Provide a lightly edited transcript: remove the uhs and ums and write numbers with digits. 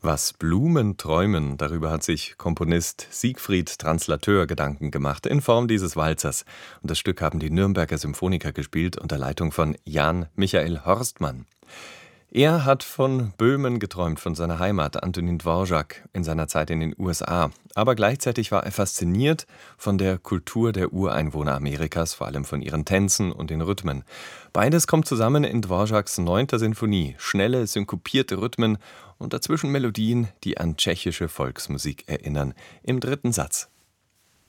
Was Blumen träumen, darüber hat sich Komponist Siegfried Translateur Gedanken gemacht in Form dieses Walzers. Und das Stück haben die Nürnberger Symphoniker gespielt unter Leitung von Jan Michael Horstmann. Er hat von Böhmen geträumt, von seiner Heimat, Antonin Dvorak, in seiner Zeit in den USA. Aber gleichzeitig war er fasziniert von der Kultur der Ureinwohner Amerikas, vor allem von ihren Tänzen und den Rhythmen. Beides kommt zusammen in Dvoraks 9. Sinfonie. Schnelle, synkopierte Rhythmen und dazwischen Melodien, die an tschechische Volksmusik erinnern. Im dritten Satz.